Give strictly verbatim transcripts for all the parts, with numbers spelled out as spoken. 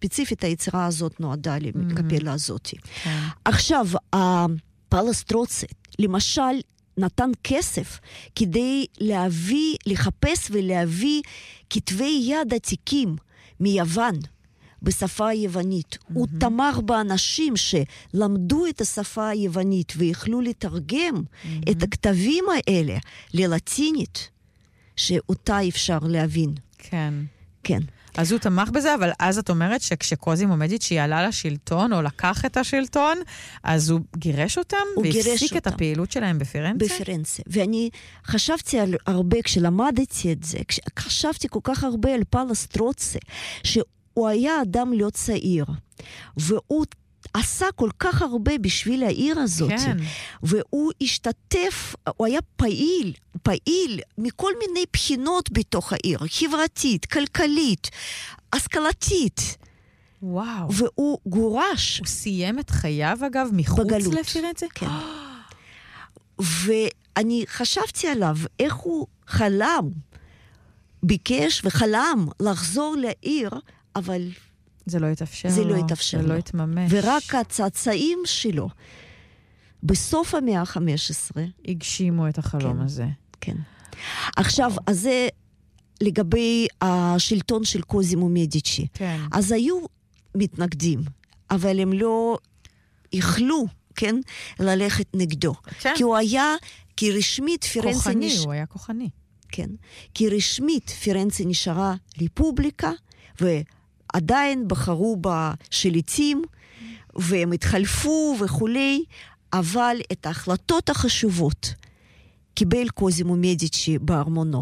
ספציפית היצירה הזאת נועדה לקפלה הזאת. עכשיו, הפלסטרוצה, למשל, נתן כסף כדי להביא, לחפש ולהביא כתבי יד עתיקים מיוון בשפה היוונית. Mm-hmm. הוא תמך באנשים שלמדו את השפה היוונית ויכלו לתרגם mm-hmm. את הכתבים האלה ללטינית, שאותה אפשר להבין. כן. כן. אז הוא תמך בזה, אבל אז את אומרת שכשקוזימו מדיצ'י עלה לשלטון, או לקח את השלטון, אז הוא גירש אותם, והפסיק את הפעילות שלהם בפירנצה? בפירנצה. ואני חשבתי על הרבה, כשלמדתי את זה, חשבתי כל כך הרבה על פלסטרוצה, שהוא היה אדם לא צעיר, והוא עשה כל כך הרבה בשביל העיר הזאת, כן. והוא השתתף, הוא היה פעיל, פעיל מכל מיני בחינות בתוך העיר, חברתית, כלכלית, השכלתית. וואו. והוא גורש. הוא סיים את חייו, אגב, מחוץ בגלות. לפירנצה? כן. ואני חשבתי עליו, איך הוא חלם, ביקש וחלם לחזור לעיר, אבל זה לא יתאפשר זה לו. לא יתאפשר זה לו. לא יתממש. ורק הצאצאים שלו, בסוף המאה ה-חמש עשרה, הגשימו את החלום כן, הזה. כן. עכשיו, אז זה לגבי השלטון של קוזימו מדיצ'י. כן. אז היו מתנגדים, אבל הם לא יכלו, כן, ללכת נגדו. כן. כי הוא היה, כי רשמית פירנצה... כוחני, נש... הוא היה כוחני. כן. כי רשמית פירנצה נשארה רפובליקה, ועדיין בחרו בשליטים, והם התחלפו וכולי, אבל את ההחלטות החשובות קיבל קוזימו מדיצ'י בארמונו.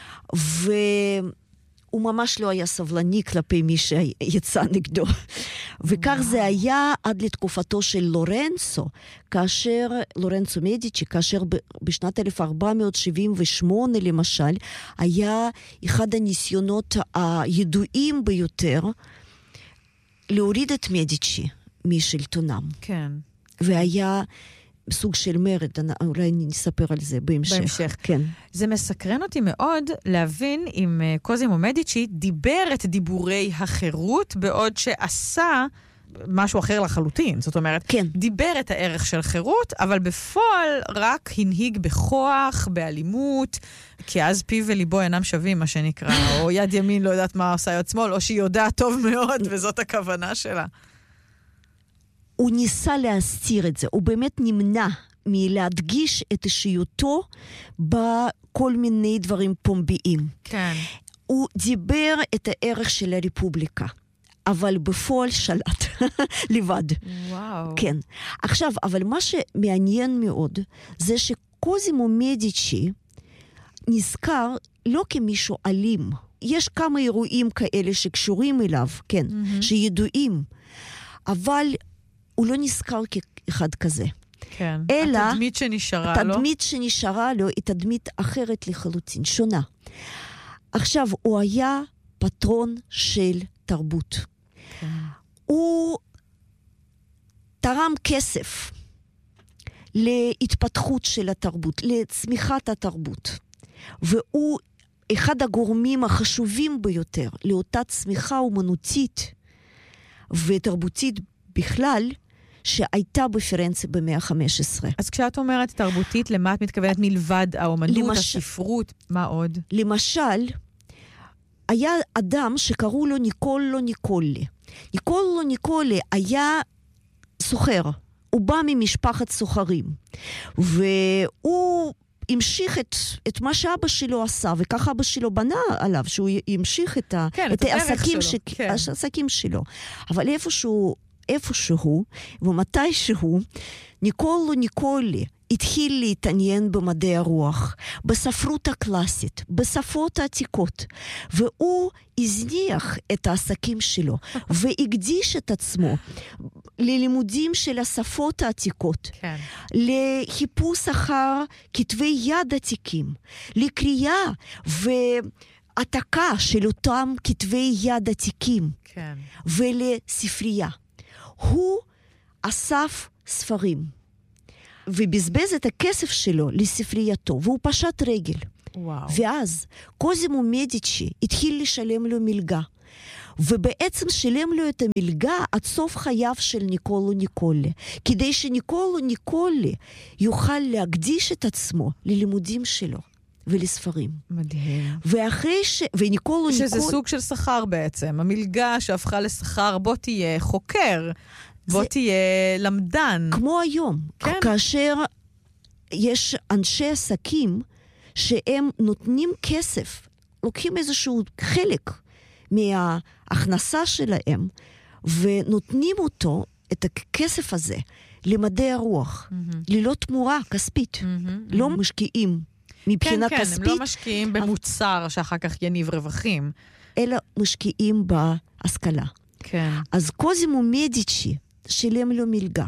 והוא ממש לא היה סבלני כלפי מי שיצא נגדו. וכך זה היה עד לתקופתו של לורנצו, כאשר, לורנצו מדיצ'י, כאשר בשנת אלף ארבע מאות שבעים ושמונה למשל, היה אחד הניסיונות הידועים ביותר להוריד את מדיצ'י משלטונם. כן. והיה סוג של מרד, אולי נספר על זה בהמשך. בהמשך. כן. זה מסקרן אותי מאוד להבין אם קוזימו מדיצ'י דיבר את דיבורי החירות, בעוד שעשה משהו אחר לחלוטין. זאת אומרת, כן. דיבר את הערך של חירות, אבל בפועל רק הנהיג בכוח, באלימות, כי אז פיו וליבו אינם שווים, מה שנקרא, או יד ימין לא יודעת מה עושה יד שמאל, או שהיא יודעת טוב מאוד, וזאת הכוונה שלה. הוא ניסה להסתיר את זה, הוא באמת נמנע מלהדגיש את אישיותו בכל מיני דברים פומביים. כן. הוא דיבר את הערך של הרפובליקה, אבל בפועל שלט, לבד. וואו. כן. עכשיו, אבל מה שמעניין מאוד, זה שקוזימו מדיצ'י נזכר לא כמישהו אלים. יש כמה אירועים כאלה שקשורים אליו, כן, mm-hmm. שידועים, אבל הוא לא נזכר כאחד כזה. כן. אלא התדמית שנשארה לו. התדמית שנשארה לו היא תדמית אחרת לחלוטין, שונה. עכשיו, הוא היה פטרון של תרבות. כן. הוא תרם כסף להתפתחות של התרבות, לצמיחת התרבות. והוא אחד הגורמים החשובים ביותר לאותה צמיחה אומנותית ותרבותית בכלל, שהייתה בפירנצה במאה ה-חמש עשרה. אז כשאת אומרת תרבותית, למה את מתכוונת מלבד האומנות, למש... הספרות, מה עוד? למשל, היה אדם שקראו לו ניקולו ניקולי. ניקולו ניקולי היה סוחר. הוא בא ממשפחת סוחרים. והוא המשיך את, את מה שאבא שלו עשה, וככה אבא שלו בנה עליו, שהוא ימשיך את, ה, כן, את, את העסקים, ש... כן. העסקים שלו. אבל איפשהו, איפשהו, ומתישהו, ניקולו ניקולי התחיל להתעניין במדעי הרוח, בספרות הקלאסית, בשפות העתיקות, והוא הזניח את העסקים שלו, והקדיש את עצמו ללימודים של השפות העתיקות, כן. לחיפוש אחר כתבי יד עתיקים, לקריאה והעתקה של אותם כתבי יד עתיקים, כן. ולספרייה. הוא אסף ספרים, ובזבז את הכסף שלו לספרייתו, והוא פשט רגל. וואו. ואז קוזימו מדיצ'י התחיל לשלם לו מלגה, ובעצם שילם לו את המלגה עד סוף חייו של ניקולו ניקולי, כדי שניקולו ניקולי יוכל להקדיש את עצמו ללימודים שלו ולספרים. מדהים. ואחרי ש... וניקולו שזה ניקול... סוג של שכר בעצם. המלגה שהפכה לשכר, בוא תהיה חוקר, בוא זה... תהיה למדן. כמו היום. כן. כאשר יש אנשי עסקים שהם נותנים כסף, לוקחים איזשהו חלק מההכנסה שלהם, ונותנים אותו, את הכסף הזה, למדעי הרוח, mm-hmm. ללא תמורה כספית. Mm-hmm, לא mm-hmm. משקיעים מבחינה כן, כן, כספית. הם לא משקיעים במוצר שאחר כך יניב רווחים. אלא משקיעים בהשכלה. כן. אז קוזימו מדיצ'י שילם לו מלגה,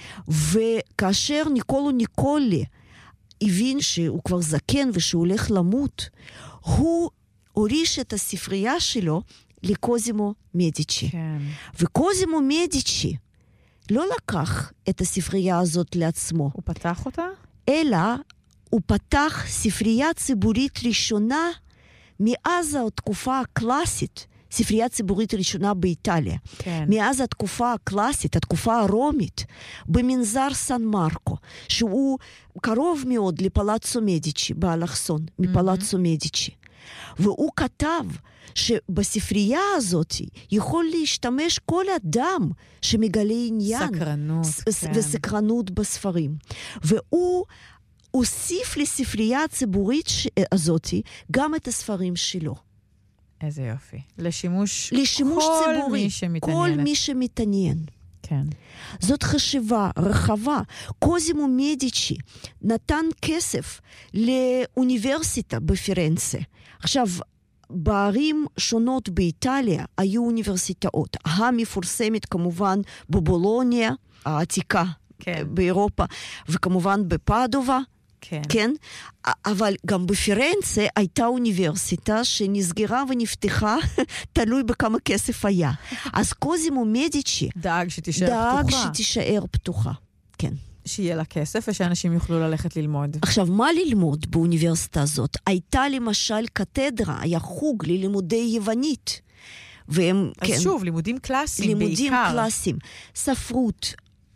וכאשר ניקולו ניקולי הבין שהוא כבר זקן ושהוא הולך למות, הוא הוריש את הספרייה שלו לקוזימו מדיצ'י. כן. וקוזימו מדיצ'י לא לקח את הספרייה הזאת לעצמו. הוא פתח אותה? אלא הוא פתח ספרייה ציבורית ראשונה מאז התקופה הקלאסית, ספרייה ציבורית ראשונה באיטליה. כן. מאז התקופה הקלאסית, התקופה הרומית, במנזר סן מרקו, שהוא קרוב מאוד לפלאצו מדיצ'י, באלכסון, מפלאצו mm-hmm. מדיצ'י. והוא כתב שבספרייה הזאת יכול להשתמש כל אדם שמגלה עניין. סקרנות, ס- כן. וסקרנות בספרים. והוא הוסיף לספרייה הציבורית ש- הזאת גם את הספרים שלו. איזה יופי. לשימוש, לשימוש כל ציבורי. מי שמתעניין. כל מי שמתעניין. כן. זאת חשיבה רחבה. קוזימו מדיצ'י נתן כסף לאוניברסיטה בפירנצה. עכשיו, בערים שונות באיטליה היו אוניברסיטאות. המפורסמת כמובן בבולוניה, העתיקה כן. באירופה, וכמובן בפאדובה. כן. כן? אבל גם בפירנצה הייתה אוניברסיטה שנסגרה ונפתחה, תלוי בכמה כסף היה. אז קוזימו מדיצ'י דאג שתישאר דאג פתוחה. שתישאר פתוחה. כן. שיהיה לה כסף ושאנשים יוכלו ללכת ללמוד. עכשיו, מה ללמוד באוניברסיטה הזאת? הייתה למשל קתדרה, היה חוג ללימודי יוונית. והם, אז כן, שוב, לימודים קלאסיים בעיקר. לימודים קלאסיים. ספרות,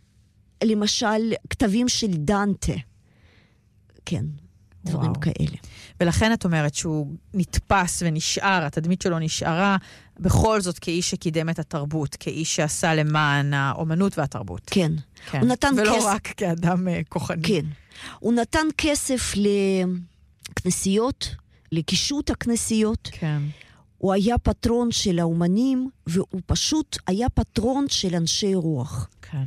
למשל, כתבים של דנטה. כן, דברים וואו. כאלה. ולכן את אומרת שהוא נתפס ונשאר, התדמית שלו נשארה בכל זאת כאיש שקידם את התרבות, כאיש שעשה למען האומנות והתרבות. כן. כן. הוא נתן ולא כסף... רק כאדם uh, כוחני. כן. הוא נתן כסף לכנסיות, לקישוט הכנסיות. כן. הוא היה פטרון של האומנים, והוא פשוט היה פטרון של אנשי רוח. כן.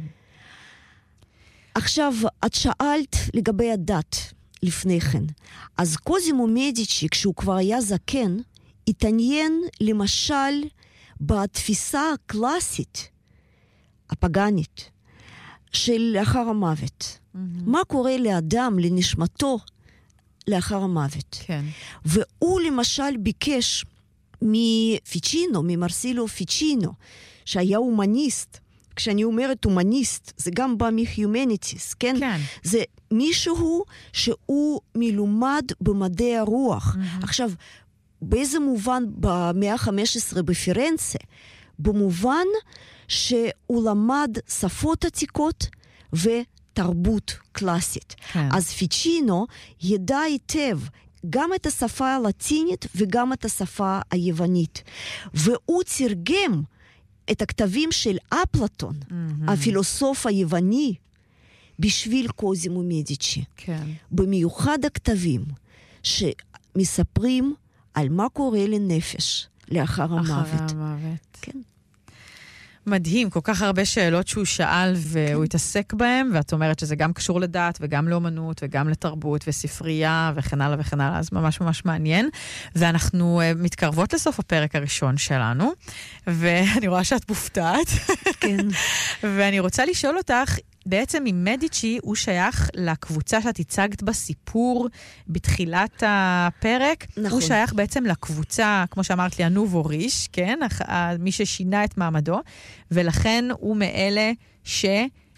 עכשיו, את שאלת לגבי הדת לפני כן. אז קוזימו מדיצ'י, כשהוא כבר היה זקן, התעניין למשל בתפיסה הקלאסית, הפגנית, של לאחר המוות. Mm-hmm. מה קורה לאדם, לנשמתו, לאחר המוות? כן. והוא למשל ביקש מפיצ'ינו, ממרסילו פיצ'ינו, שהיה הומניסט. כשאני אומרת הומניסט, זה גם בא מ-humanities, כן? כן. זה מישהו שהוא מלומד במדעי הרוח. Mm-hmm. עכשיו, באיזה מובן במאה ה-חמש עשרה בפירנצה? במובן שהוא למד שפות עתיקות ותרבות קלאסית. כן. אז פיצ'ינו ידע היטב גם את השפה הלטינית וגם את השפה היוונית. והוא תרגם את הכתבים של אפלטון, mm-hmm. הפילוסוף היווני, בשביל קוזימו מדיצ'י. כן. במיוחד הכתבים שמספרים על מה קורה לנפש לאחר המוות. אחרי המוות. כן. מדהים, כל כך הרבה שאלות שהוא שאל והוא התעסק בהם, ואת אומרת שזה גם קשור לדת וגם לאומנות וגם לתרבות וספרייה וכן הלאה וכן הלאה, אז ממש ממש מעניין. ואנחנו uh, מתקרבות לסוף הפרק הראשון שלנו, ואני רואה שאת מופתעת. כן. ואני רוצה לשאול אותך, בעצם עם מדיצ'י הוא שייך לקבוצה שאת הצגת בסיפור בתחילת הפרק. נכון. הוא שייך בעצם לקבוצה, כמו שאמרת לי, הנובו ריש, כן? מי ששינה את מעמדו, ולכן הוא מאלה ש...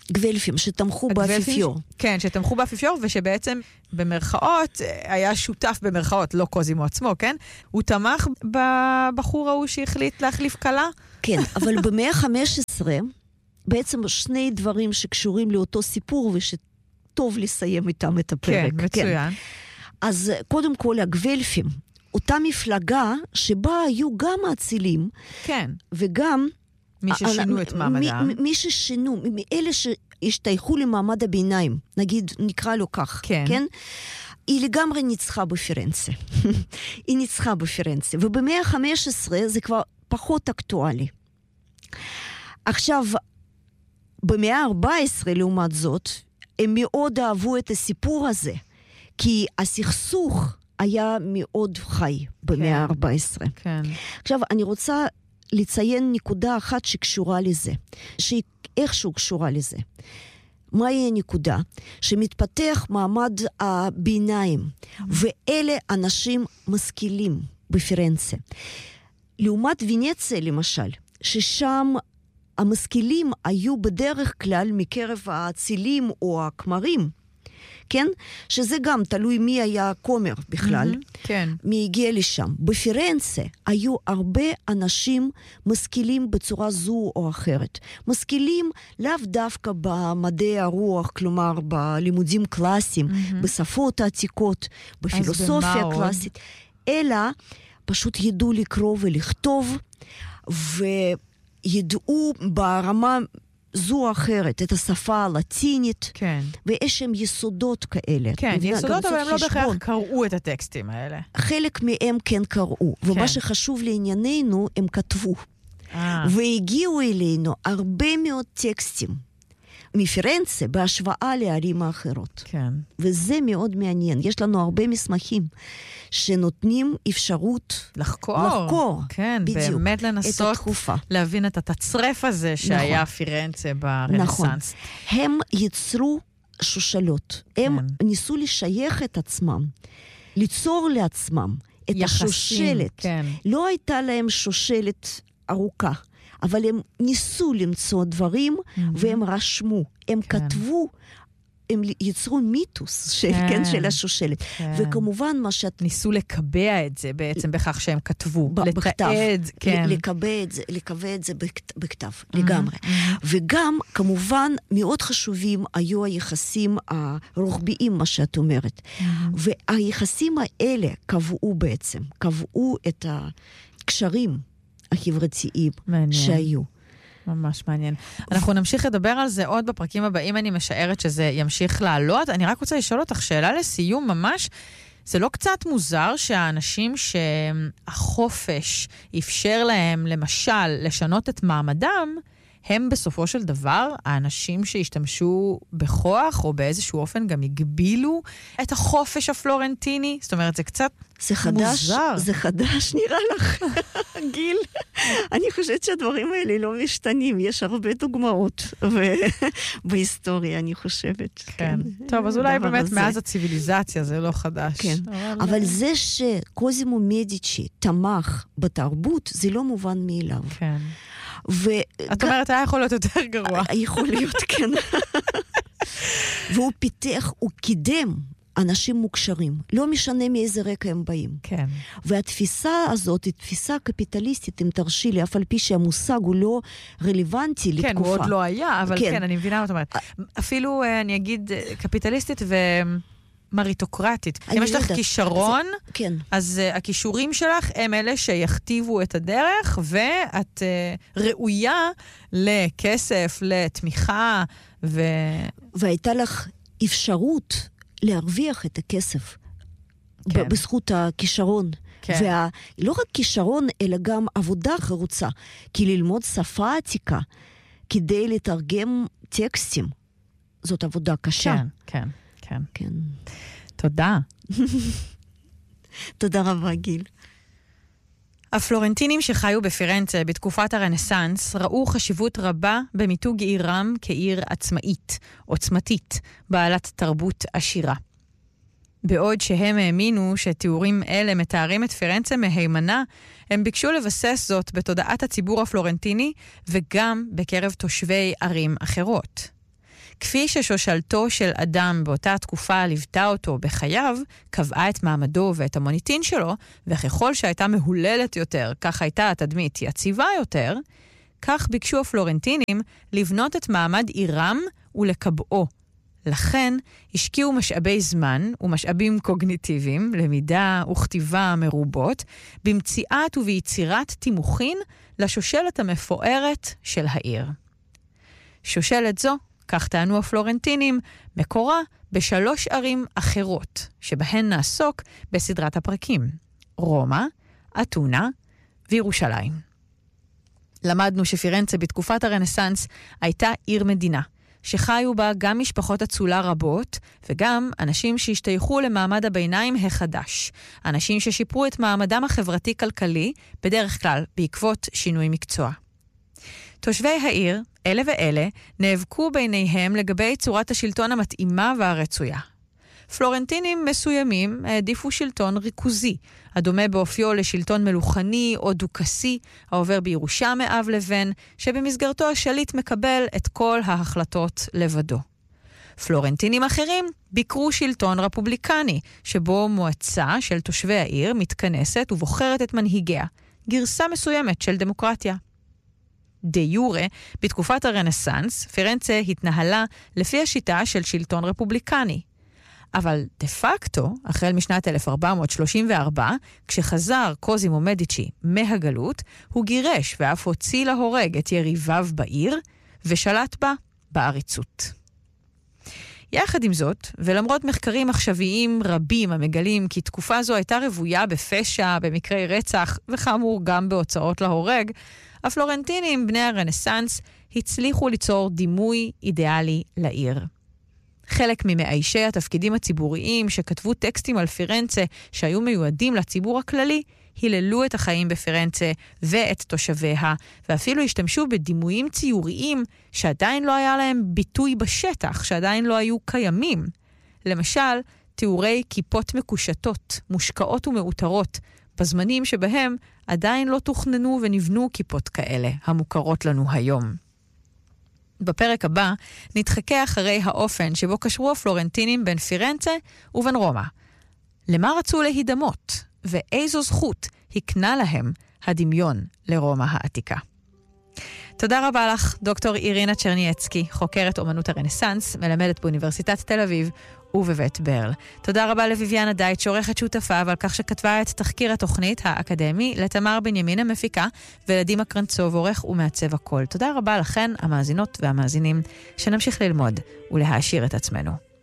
גוולפים שתמכו באפיפיור. כן, שתמכו באפיפיור, ושבעצם במרכאות, היה שותף במרכאות, לא קוזימו עצמו, כן? הוא תמך בבחור ההוא שהחליט להחליף קלה? כן, אבל במאה ה-חמש עשרה, בעצם שני דברים שקשורים לאותו סיפור, ושטוב לסיים איתם את הפרק. כן, מצוין. כן. אז קודם כל, הגוולפים, אותה מפלגה שבה היו גם האצילים, כן. וגם מי ששינו את מעמדם. מי, מי ששינו, מאלה שהשתייכו למעמד הביניים, נגיד, נקרא לו כך, כן? כן? היא לגמרי ניצחה בפירנצה. היא ניצחה בפירנצה. ובמאה ה-חמש עשרה זה כבר פחות אקטואלי. עכשיו, במאה ה-ארבע עשרה לעומת זאת, הם מאוד אהבו את הסיפור הזה, כי הסכסוך היה מאוד חי במאה ה-ארבע עשרה. כן. עכשיו, אני רוצה לציין נקודה אחת שקשורה לזה, שהיא איכשהו קשורה לזה. מהי הנקודה? שמתפתח מעמד הביניים, ואלה אנשים משכילים בפירנצה. לעומת ונציה, למשל, ששם המשכילים היו בדרך כלל מקרב האצילים או הכמרים, כן? שזה גם תלוי מי היה כומר בכלל, mm-hmm, כן. מי הגיע לשם. בפירנצה היו הרבה אנשים משכילים בצורה זו או אחרת. משכילים לאו דווקא במדעי הרוח, כלומר בלימודים קלאסיים, mm-hmm. בשפות העתיקות, בפילוסופיה קלאסית, אלא פשוט ידעו לקרוא ולכתוב, וידעו ברמה זו או אחרת, את השפה הלטינית, כן. ויש שם יסודות כאלה. כן, יסודות, אבל הם לא בהכרח קראו את הטקסטים האלה. חלק מהם כן קראו, כן. ומה שחשוב לענייננו, הם כתבו. אה. והגיעו אלינו הרבה מאוד טקסטים מפירנצה בהשוואה לערים האחרות. כן. וזה מאוד מעניין. יש לנו הרבה מסמכים שנותנים אפשרות לחקור. לחקור. כן, בדיוק, באמת לנסות את התקופה. להבין את התצרף הזה שהיה נכון. פירנצה ברנסנס. נכון. הם יצרו שושלות. הם כן. ניסו לשייך את עצמם, ליצור לעצמם את יחסים, השושלת. כן. לא הייתה להם שושלת ארוכה, אבל הם ניסו למצוא דברים, mm-hmm. והם רשמו, הם כן. כתבו, הם יצרו מיתוס של, כן. כן, של השושלת. כן. וכמובן מה שאת... ניסו לקבע את זה בעצם בכך שהם כתבו. ב- בכתב. לתעד, כן. לקבע את זה, לקבע את זה בכת, בכתב, mm-hmm. לגמרי. Mm-hmm. וגם, כמובן, מאוד חשובים היו היחסים הרוחביים, מה שאת אומרת. Mm-hmm. והיחסים האלה קבעו בעצם, קבעו את הקשרים החברתיים מעניין. שהיו. ממש מעניין. אנחנו נמשיך לדבר על זה עוד בפרקים הבאים, אני משערת שזה ימשיך לעלות. אני רק רוצה לשאול אותך שאלה לסיום ממש, זה לא קצת מוזר שהאנשים שהחופש אפשר להם למשל לשנות את מעמדם, הם בסופו של דבר האנשים שהשתמשו בכוח או באיזשהו אופן גם הגבילו את החופש הפלורנטיני? זאת אומרת, זה קצת זה חדש, מוזר. זה חדש, נראה לך, גיל. אני חושבת שהדברים האלה לא משתנים, יש הרבה דוגמאות בהיסטוריה, אני חושבת. כן. טוב, אז אולי באמת מאז הציביליזציה זה לא חדש. כן, אבל זה שקוזימו מדיצ'י תמך בתרבות, זה לא מובן מאליו. כן. את אומרת, היה יכול להיות יותר גרוע. יכול להיות, כן. והוא פיתח, הוא קידם אנשים מוקשרים. לא משנה מאיזה רקע הם באים. כן. והתפיסה הזאת היא תפיסה קפיטליסטית, אם תרשי לי, אף על פי שהמושג הוא לא רלוונטי לתקופה. כן, הוא עוד לא היה, אבל כן, אני מבינה מה את אומרת. אפילו, אני אגיד, קפיטליסטית ו... מריטוקרטית. אם יש לך כישרון, כן. אז uh, הכישורים שלך הם אלה שיכתיבו את הדרך, ואת uh, ראויה לכסף, לתמיכה, ו... והייתה לך אפשרות להרוויח את הכסף, כן. בזכות הכישרון. כן. ולא רק כישרון, אלא גם עבודה חרוצה, כי ללמוד שפה עתיקה, כדי לתרגם טקסטים, זאת עבודה קשה. כן, כן. כן. כן. תודה. תודה רבה, גיל. הפלורנטינים שחיו בפירנצה בתקופת הרנסנס ראו חשיבות רבה במיתוג עירם כעיר עצמאית, עוצמתית, בעלת תרבות עשירה. בעוד שהם האמינו שתיאורים אלה מתארים את פירנצה מהימנה, הם ביקשו לבסס זאת בתודעת הציבור הפלורנטיני וגם בקרב תושבי ערים אחרות. כפי ששושלתו של אדם באותה תקופה ליוותה אותו בחייו, קבעה את מעמדו ואת המוניטין שלו, וככל שהייתה מהוללת יותר, כך הייתה התדמית יציבה יותר, כך ביקשו הפלורנטינים לבנות את מעמד עירם ולקבעו. לכן השקיעו משאבי זמן ומשאבים קוגניטיביים, למידה וכתיבה מרובות, במציאת וביצירת תימוכין לשושלת המפוארת של העיר. שושלת זו, כך טענו הפלורנטינים, מקורה בשלוש ערים אחרות, שבהן נעסוק בסדרת הפרקים, רומא, אתונה וירושלים. למדנו שפירנצה בתקופת הרנסנס הייתה עיר מדינה, שחיו בה גם משפחות אצולה רבות, וגם אנשים שהשתייכו למעמד הביניים החדש, אנשים ששיפרו את מעמדם החברתי-כלכלי, בדרך כלל בעקבות שינוי מקצוע. תושבי העיר, אלה ואלה, נאבקו ביניהם לגבי צורת השלטון המתאימה והרצויה. פלורנטינים מסוימים העדיפו שלטון ריכוזי, הדומה באופיו לשלטון מלוכני או דוכסי, העובר בירושה מאב לבן, שבמסגרתו השליט מקבל את כל ההחלטות לבדו. פלורנטינים אחרים ביקרו שלטון רפובליקני, שבו מועצה של תושבי העיר מתכנסת ובוחרת את מנהיגיה, גרסה מסוימת של דמוקרטיה. דה יורה, בתקופת הרנסנס, פירנצה התנהלה לפי השיטה של שלטון רפובליקני. אבל דה פקטו, החל משנת אלף ארבע מאות שלושים וארבע, כשחזר קוזימו מדיצ'י מהגלות, הוא גירש ואף הוציא להורג את יריביו בעיר, ושלט בה בעריצות. יחד עם זאת, ולמרות מחקרים עכשוויים רבים המגלים כי תקופה זו הייתה רוויה בפשע, במקרי רצח, וכאמור גם בהוצאות להורג, הפלורנטינים, בני הרנסנס, הצליחו ליצור דימוי אידיאלי לעיר. חלק ממאיישי התפקידים הציבוריים שכתבו טקסטים על פירנצה שהיו מיועדים לציבור הכללי, היללו את החיים בפירנצה ואת תושביה, ואפילו השתמשו בדימויים ציוריים שעדיין לא היה להם ביטוי בשטח, שעדיין לא היו קיימים. למשל, תיאורי כיפות מקושטות, מושקעות ומאותרות, בזמנים שבהם עדיין לא תוכננו ונבנו כיפות כאלה, המוכרות לנו היום. בפרק הבא נתחכה אחרי האופן שבו קשרו הפלורנטינים בין פירנצה ובין רומא. למה רצו להידמות, ואיזו זכות הקנה להם הדמיון לרומא העתיקה. תודה רבה לך, דוקטור אירינה צ'רנייצקי, חוקרת אומנות הרנסנס, מלמדת באוניברסיטת תל אביב ובבית ברל. תודה רבה לויביאנה דייטש, עורכת שותפה, ועל כך שכתבה את תחקיר התוכנית האקדמי, לתמר בנימין המפיקה, ולדימה קרנצוב, עורך ומעצב הכל. תודה רבה לכן, המאזינות והמאזינים, שנמשיך ללמוד ולהעשיר את עצמנו.